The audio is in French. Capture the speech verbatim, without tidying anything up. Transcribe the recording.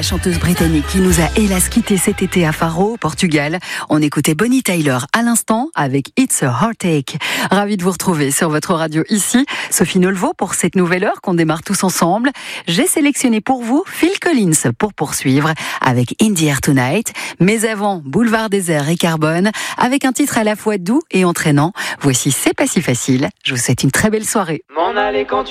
la chanteuse britannique qui nous a hélas quitté cet été à Faro, au Portugal. On écoutait Bonnie Tyler à l'instant avec It's a Heartache. Ravi de vous retrouver sur votre radio ici. Sophie Nolvo pour cette nouvelle heure qu'on démarre tous ensemble. J'ai sélectionné pour vous Phil Collins pour poursuivre avec In the Air Tonight. Mais avant, Boulevard Désert et Carbone avec un titre à la fois doux et entraînant. Voici C'est pas si facile. Je vous souhaite une très belle soirée. M'en aller quand tu